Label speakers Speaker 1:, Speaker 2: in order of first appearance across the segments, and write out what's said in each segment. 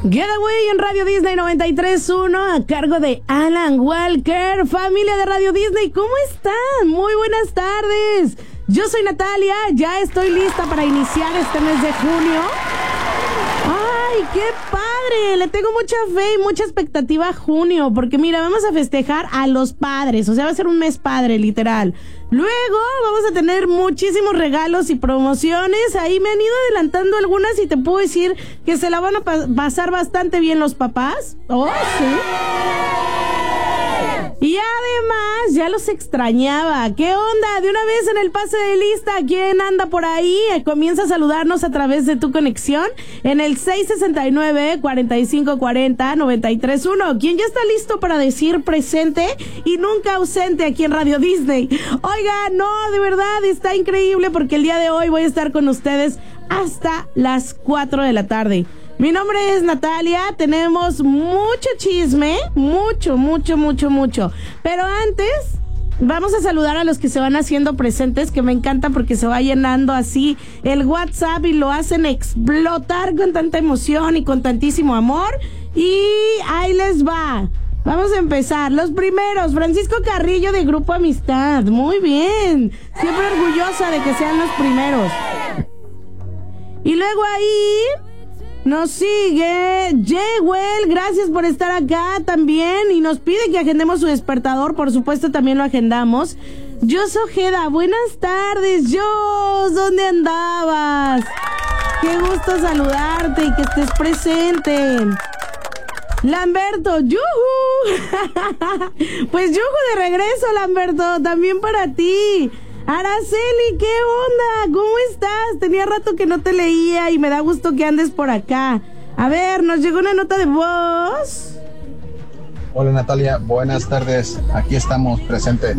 Speaker 1: Getaway en Radio Disney 93.1 a cargo de Alan Walker. Familia de Radio Disney, ¿cómo están? Muy buenas tardes. Yo soy Natalia, ya estoy lista para iniciar este mes de junio. ¡Ay, qué padre! Le tengo mucha fe y mucha expectativa a junio, porque mira, vamos a festejar a los padres, o sea, va a ser un mes padre, literal. Luego vamos a tener muchísimos regalos y promociones. Ahí me han ido adelantando algunas y te puedo decir que se la van a pasar bastante bien los papás. ¡Oh, sí! Y además, ya los extrañaba. ¿Qué onda? De una vez en el pase de lista, ¿quién anda por ahí? Comienza a saludarnos a través de tu conexión en el 669-4540-931. ¿Quién ya está listo para decir presente y nunca ausente aquí en Radio Disney? Oiga, no, de verdad, está increíble porque el día de hoy voy a estar con ustedes hasta las 4 de la tarde. Mi nombre es Natalia, tenemos mucho chisme, mucho. Pero antes, vamos a saludar a los que se van haciendo presentes, que me encanta porque se va llenando así el WhatsApp y lo hacen explotar con tanta emoción y con tantísimo amor. Y ahí les va. Vamos a empezar. Los primeros, Francisco Carrillo de Grupo Amistad. Muy bien. Siempre orgullosa de que sean los primeros. Y luego ahí nos sigue Jewel, gracias por estar acá también y nos pide que agendemos su despertador, por supuesto también lo agendamos. Jos Ojeda, buenas tardes. Jos, ¿dónde andabas? Qué gusto saludarte y que estés presente. Lamberto, ¡yujú! Pues yujú de regreso, Lamberto, también para ti. Araceli, ¿qué onda? ¿Cómo estás? Tenía rato que no te leía y me da gusto que andes por acá. A ver, nos llegó una nota de voz.
Speaker 2: Hola Natalia, buenas tardes. Aquí estamos, presente.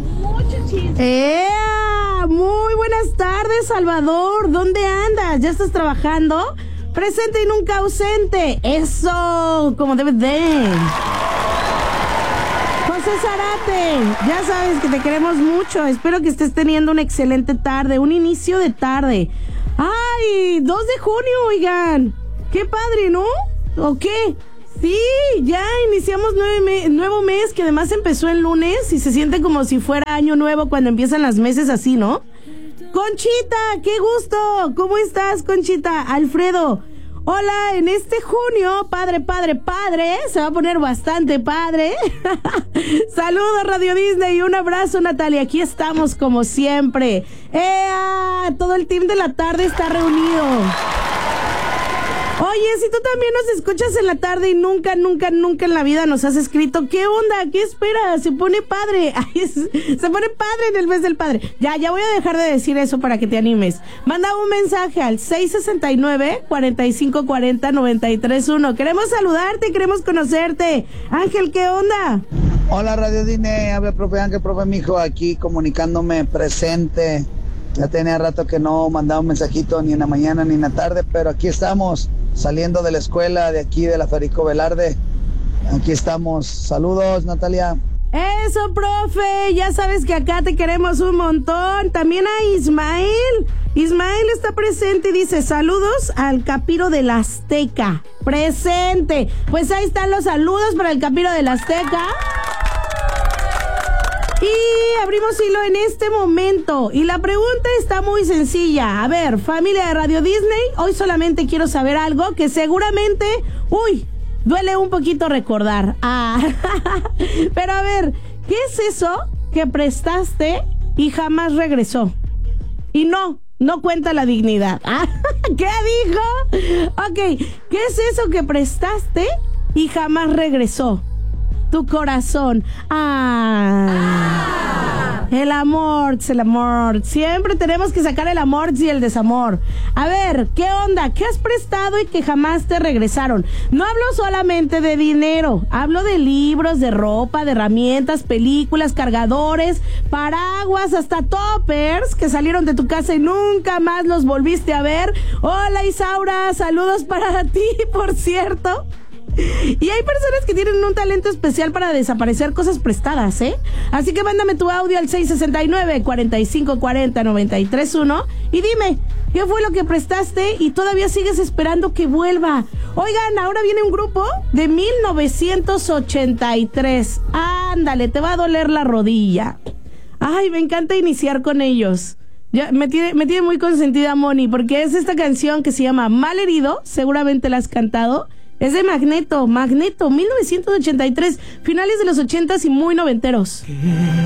Speaker 1: Muy buenas tardes, Salvador. ¿Dónde andas? ¿Ya estás trabajando? Presente y nunca ausente. Eso, como debe de. José Zarate, ya sabes que te queremos mucho. Espero que estés teniendo una excelente tarde, un inicio de tarde. ¡Ay! 2 de junio, oigan. ¡Qué padre!, ¿no? ¿O qué? Sí, ya iniciamos nuevo mes, que además empezó el lunes y se siente como si fuera año nuevo cuando empiezan las meses así, ¿no? Conchita, qué gusto. ¿Cómo estás, Conchita? Alfredo. Hola, en este junio, padre, se va a poner bastante padre. Saludos, Radio Disney, y un abrazo, Natalia. Aquí estamos como siempre. Todo el team de la tarde está reunido. Oye, si tú también nos escuchas en la tarde y nunca en la vida nos has escrito, ¿qué onda? ¿Qué esperas? Se pone padre. Se pone padre en el mes del padre. Ya voy a dejar de decir eso para que te animes. Manda un mensaje al 669-4540-931. Queremos saludarte, queremos conocerte. Ángel, ¿qué onda?
Speaker 3: Hola, Radio Disney. Habla profe Ángel, profe mijo, aquí comunicándome presente. Ya tenía rato que no mandaba un mensajito ni en la mañana ni en la tarde, pero aquí estamos, saliendo de la escuela de aquí de la Federico Velarde. Aquí estamos. Saludos, Natalia.
Speaker 1: Eso, profe, ya sabes que acá te queremos un montón. También a Ismael. Ismael está presente y dice, saludos al Capiro de la Azteca. Presente. Pues ahí están los saludos para el Capiro de la Azteca. Y abrimos hilo en este momento. Y la pregunta está muy sencilla. A ver, familia de Radio Disney, hoy solamente quiero saber algo que seguramente, duele un poquito recordar. Pero a ver, ¿qué es eso que prestaste y jamás regresó? Y no cuenta la dignidad. ¿Qué dijo? Ok, ¿qué es eso que prestaste y jamás regresó? Tu corazón. El amor. Siempre tenemos que sacar el amor y el desamor. A ver, ¿qué onda? ¿Qué has prestado y que jamás te regresaron? No hablo solamente de dinero. Hablo de libros, de ropa, de herramientas, películas, cargadores, paraguas, hasta toppers que salieron de tu casa y nunca más los volviste a ver. Hola, Isaura. Saludos para ti, por cierto. Y hay personas que tienen un talento especial para desaparecer cosas prestadas, ¿eh? Así que mándame tu audio al 669-4540-931 y dime, ¿qué fue lo que prestaste y todavía sigues esperando que vuelva? Oigan, ahora viene un grupo de 1983. Ándale, te va a doler la rodilla. Ay, me encanta iniciar con ellos. Ya, me tiene muy consentida Moni, porque es esta canción que se llama Malherido, seguramente la has cantado. Es de Magneto, 1983, finales de los 80s y muy noventeros.